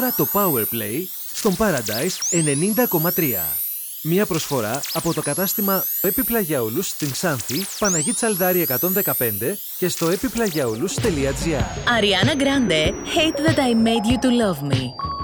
το Powerplay στον Paradise 90,3. Μία προσφορά από το κατάστημα Επιπλαγιαούλους στην Ξάνθη, Παναγή Τσαλδάρη 115 και στο epiplagiaoulos.gr. Ariana Grande, Hate That I Made You To Love Me.